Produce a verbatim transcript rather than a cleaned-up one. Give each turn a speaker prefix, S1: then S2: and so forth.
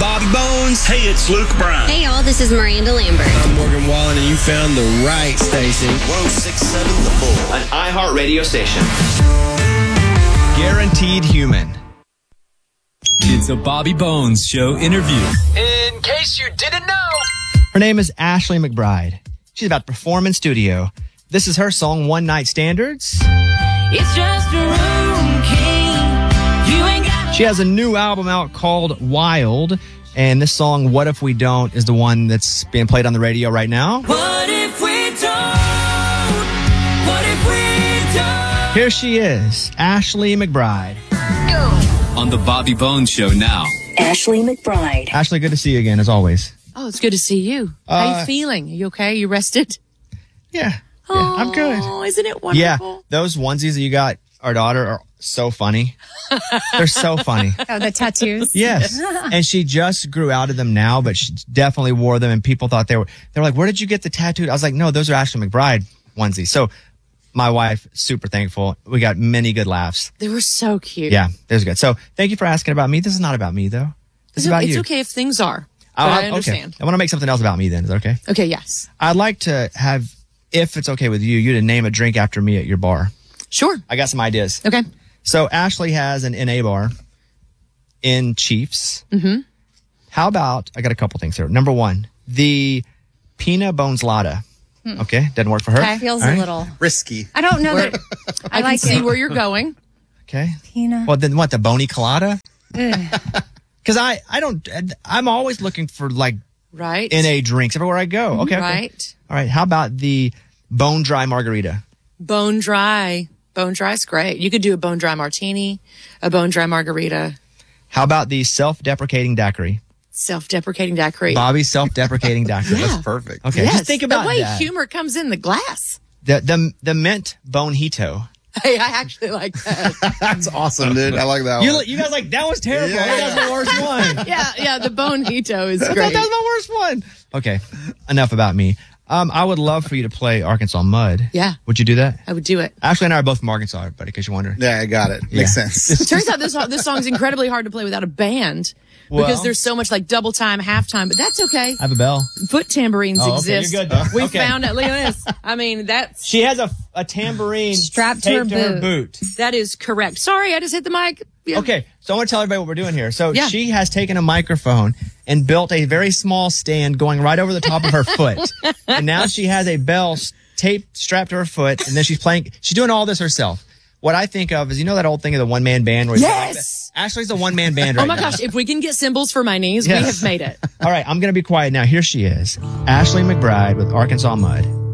S1: Bobby Bones.
S2: Hey, it's Luke Bryan.
S3: Hey, y'all, this is Miranda Lambert.
S1: I'm Morgan Wallen, and you found the right station.
S2: one oh six point seven The Bull, an iHeartRadio station.
S1: Guaranteed human.
S4: It's a Bobby Bones Show interview.
S5: In case you didn't know.
S6: Her name is Ashley McBryde. She's about to perform in studio. This is her song, One Night Standards.
S7: It's just a room key. You ain't got
S6: She has a new album out called Wild, and this song, What If We Don't, is the one that's being played on the radio right now.
S7: What if we don't? What if we don't?
S6: Here she is, Ashley McBryde.
S4: On the Bobby Bones Show now.
S8: Ashley McBryde.
S6: Ashley, good to see you again, as always.
S5: Oh, it's good to see you. How
S6: Uh,
S5: are you feeling? Are you okay? You rested?
S6: Yeah, yeah I'm good.
S5: Oh, isn't it wonderful?
S6: Yeah, those onesies that you got our daughter are so funny. They're so funny.
S9: Oh, the tattoos.
S6: Yes. And she just grew out of them now, but she definitely wore them, and people thought they were, they were like, where did you get the tattoo? I was like, no, those are Ashley McBryde onesies. So my wife, super thankful. We got many good laughs.
S5: They were so cute.
S6: Yeah, there's good. So thank you for asking about me. This is not about me, though. This is
S5: It's,
S6: about
S5: it's
S6: you.
S5: okay if things are. But
S6: Oh,
S5: I understand.
S6: Okay. I want to make something else about me then. Is that okay?
S5: Okay, yes.
S6: I'd like to have, if it's okay with you, you to name a drink after me at your bar.
S5: Sure.
S6: I got some ideas.
S5: Okay.
S6: So Ashley has an N A bar in Chiefs.
S5: Mm-hmm.
S6: How about, I got a couple things here. Number one, the Pina Bones Lada.
S9: Hmm.
S6: Okay, doesn't work for her.
S9: Okay, feels
S6: All right.
S9: a little
S1: risky.
S9: I don't know
S5: Where-
S9: that.
S5: I,
S9: I
S5: can
S9: like
S5: see
S9: it.
S5: where you're going.
S6: Okay.
S9: Pina.
S6: Well, then what, the Bony Colada? Because I, I don't, I'm always looking for like
S5: Right.
S6: N A drinks everywhere I go. Okay, okay.
S5: Right.
S6: All right, how about the Bone Dry Margarita?
S5: Bone dry. Bone dry is great. You could do a bone dry martini, a bone dry margarita,
S6: How about the Self-Deprecating Daiquiri?
S5: self-deprecating daiquiri.
S6: Bobby's Self-Deprecating Daiquiri.
S5: Yeah.
S1: That's perfect.
S6: Okay,
S5: Yes,
S6: just think about
S5: the way
S6: that.
S5: humor comes in the glass.
S6: The, the, the Mint Bonito.
S5: Hey, I actually like that.
S1: That's awesome, dude. I like that
S6: You,
S1: one.
S6: you guys like, that was terrible.
S1: Yeah.
S6: That was the worst one.
S5: yeah, yeah, the bonito is
S6: I thought
S5: great.
S6: that was my worst one. Okay, enough about me. Um, I would love for you to play Arkansas Mud.
S5: Yeah.
S6: Would you do that?
S5: I would do it.
S6: Ashley and I are both from Arkansas, everybody, in case you're wondering.
S1: Yeah, I got it.
S6: Yeah.
S1: Makes sense.
S5: Turns out this this song's incredibly hard to play without a band
S6: Well-
S5: because there's so much like double time, half time, but that's okay.
S6: I have a bell.
S5: Foot tambourines
S6: Oh, okay,
S5: exist.
S6: you're good then.
S5: We
S6: Okay.
S5: found it. Look at this. I mean, that's
S6: She has a, a tambourine
S9: Strapped to her
S6: taped
S9: boot.
S6: boot.
S5: that is correct. Sorry, I just hit the mic. Yeah.
S6: Okay, so I want to tell everybody what we're doing here. So
S5: Yeah.
S6: she has taken a microphone and built a very small stand going right over the top of her foot. And now she has a bell s- taped, strapped to her foot, and then she's playing, she's doing all this herself. What I think of is, you know that old thing of the one-man band? Where it's
S5: Yes!
S6: like that? Ashley's the one-man band right
S5: Oh my
S6: now.
S5: gosh, if we can get cymbals for my knees, we
S6: Yes.
S5: have made it.
S6: All right, I'm going to be quiet now. Here she is, Ashley McBryde with Arkansas Mud.